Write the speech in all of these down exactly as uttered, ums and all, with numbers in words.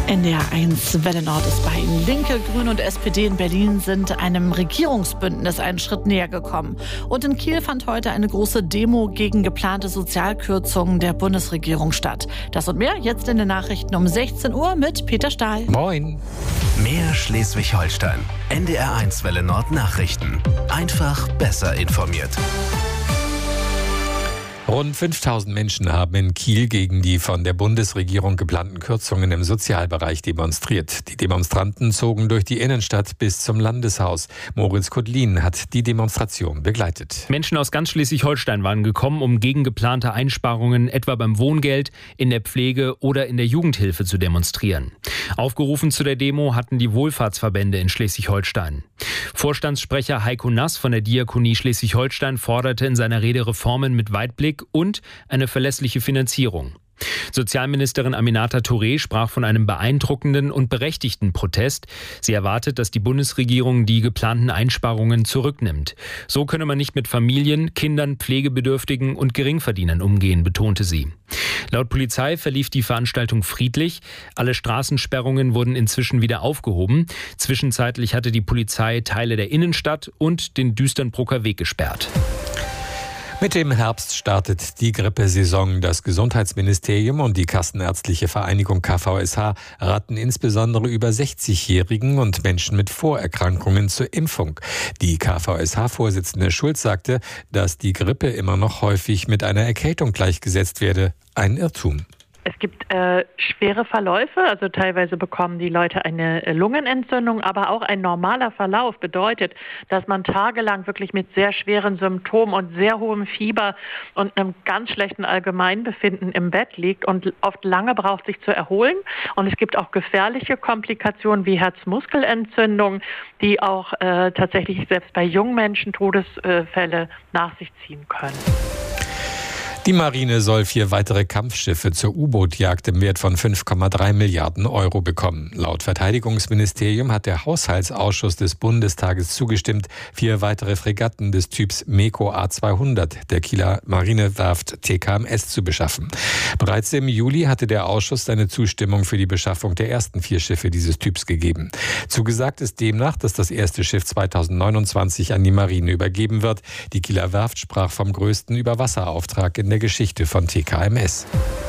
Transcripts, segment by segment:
N D R eins Welle Nord ist bei Ihnen. Linke, Grüne und S P D in Berlin sind einem Regierungsbündnis einen Schritt näher gekommen. Und in Kiel fand heute eine große Demo gegen geplante Sozialkürzungen der Bundesregierung statt. Das und mehr jetzt in den Nachrichten um sechzehn Uhr mit Peter Stahl. Moin. Mehr Schleswig-Holstein. N D R eins Welle Nord Nachrichten. Einfach besser informiert. Rund fünftausend Menschen haben in Kiel gegen die von der Bundesregierung geplanten Kürzungen im Sozialbereich demonstriert. Die Demonstranten zogen durch die Innenstadt bis zum Landeshaus. Moritz Kudlin hat die Demonstration begleitet. Menschen aus ganz Schleswig-Holstein waren gekommen, um gegen geplante Einsparungen etwa beim Wohngeld, in der Pflege oder in der Jugendhilfe zu demonstrieren. Aufgerufen zu der Demo hatten die Wohlfahrtsverbände in Schleswig-Holstein. Vorstandssprecher Heiko Nass von der Diakonie Schleswig-Holstein forderte in seiner Rede Reformen mit Weitblick und eine verlässliche Finanzierung. Sozialministerin Aminata Touré sprach von einem beeindruckenden und berechtigten Protest. Sie erwartet, dass die Bundesregierung die geplanten Einsparungen zurücknimmt. So könne man nicht mit Familien, Kindern, Pflegebedürftigen und Geringverdienern umgehen, betonte sie. Laut Polizei verlief die Veranstaltung friedlich. Alle Straßensperrungen wurden inzwischen wieder aufgehoben. Zwischenzeitlich hatte die Polizei Teile der Innenstadt und den Düsternbrucker Weg gesperrt. Mit dem Herbst startet die Grippesaison. Das Gesundheitsministerium und die Kassenärztliche Vereinigung K V S H raten insbesondere über sechzigjährigen und Menschen mit Vorerkrankungen zur Impfung. Die K V S H-Vorsitzende Schulz sagte, dass die Grippe immer noch häufig mit einer Erkältung gleichgesetzt werde. Ein Irrtum. Es gibt äh, schwere Verläufe, also teilweise bekommen die Leute eine Lungenentzündung, aber auch ein normaler Verlauf bedeutet, dass man tagelang wirklich mit sehr schweren Symptomen und sehr hohem Fieber und einem ganz schlechten Allgemeinbefinden im Bett liegt und oft lange braucht, sich zu erholen. Und es gibt auch gefährliche Komplikationen wie Herzmuskelentzündung, die auch äh, tatsächlich selbst bei jungen Menschen Todesfälle nach sich ziehen können. Die Marine soll vier weitere Kampfschiffe zur U-Boot-Jagd im Wert von fünf Komma drei Milliarden Euro bekommen. Laut Verteidigungsministerium hat der Haushaltsausschuss des Bundestages zugestimmt, vier weitere Fregatten des Typs MEKO A zweihundert der Kieler Marinewerft T K M S zu beschaffen. Bereits im Juli hatte der Ausschuss seine Zustimmung für die Beschaffung der ersten vier Schiffe dieses Typs gegeben. Zugesagt ist demnach, dass das erste Schiff zweitausendneunundzwanzig an die Marine übergeben wird. Die Kieler Werft sprach vom größten Überwasserauftrag in der Geschichte von T K M S.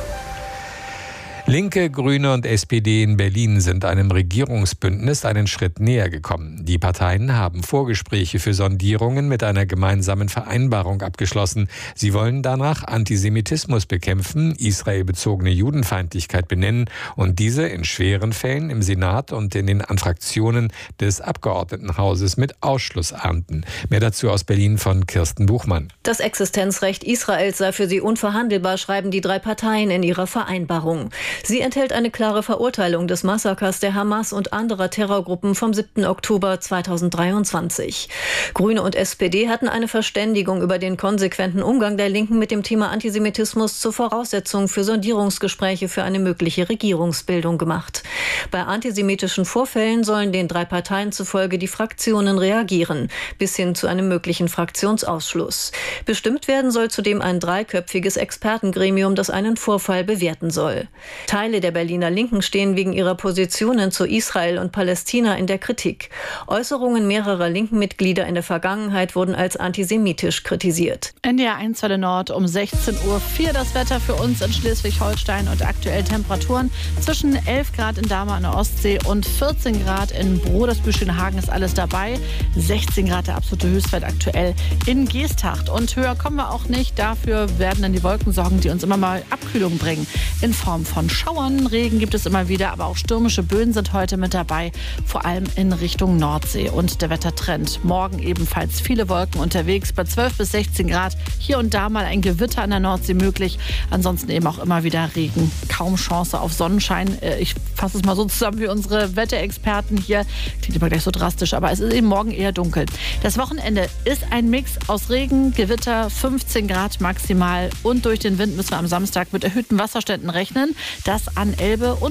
Linke, Grüne und S P D in Berlin sind einem Regierungsbündnis einen Schritt näher gekommen. Die Parteien haben Vorgespräche für Sondierungen mit einer gemeinsamen Vereinbarung abgeschlossen. Sie wollen danach Antisemitismus bekämpfen, israelbezogene Judenfeindlichkeit benennen und diese in schweren Fällen im Senat und in den Fraktionen des Abgeordnetenhauses mit Ausschluss ernten. Mehr dazu aus Berlin von Kirsten Buchmann. Das Existenzrecht Israels sei für sie unverhandelbar, schreiben die drei Parteien in ihrer Vereinbarung. Sie enthält eine klare Verurteilung des Massakers der Hamas und anderer Terrorgruppen vom siebten Oktober zweitausenddreiundzwanzig. Grüne und S P D hatten eine Verständigung über den konsequenten Umgang der Linken mit dem Thema Antisemitismus zur Voraussetzung für Sondierungsgespräche für eine mögliche Regierungsbildung gemacht. Bei antisemitischen Vorfällen sollen den drei Parteien zufolge die Fraktionen reagieren, bis hin zu einem möglichen Fraktionsausschluss. Bestimmt werden soll zudem ein dreiköpfiges Expertengremium, das einen Vorfall bewerten soll. Teile der Berliner Linken stehen wegen ihrer Positionen zu Israel und Palästina in der Kritik. Äußerungen mehrerer linken Mitglieder in der Vergangenheit wurden als antisemitisch kritisiert. N D R eins Welle Nord um sechzehn Uhr vier das Wetter für uns in Schleswig-Holstein und aktuell Temperaturen zwischen elf Grad in Dahme an der Ostsee und vierzehn Grad in Brodersbüch-Schönhagen ist alles dabei. sechzehn Grad der absolute Höchstwert aktuell in Geesthacht. Und höher kommen wir auch nicht. Dafür werden dann die Wolken sorgen, die uns immer mal Abkühlung bringen. In Form von Schauern, Regen gibt es immer wieder, aber auch stürmische Böen sind heute mit dabei, vor allem in Richtung Nordsee. Und der Wettertrend, morgen ebenfalls viele Wolken unterwegs, bei zwölf bis sechzehn Grad, hier und da mal ein Gewitter an der Nordsee möglich, ansonsten eben auch immer wieder Regen, kaum Chance auf Sonnenschein. Ich fasse es mal so zusammen wie unsere Wetterexperten hier, klingt immer gleich so drastisch, aber es ist eben morgen eher dunkel. Das Wochenende ist ein Mix aus Regen, Gewitter, fünfzehn Grad maximal und durch den Wind müssen wir am Samstag mit erhöhten Wasserständen rechnen. Das an Elbe und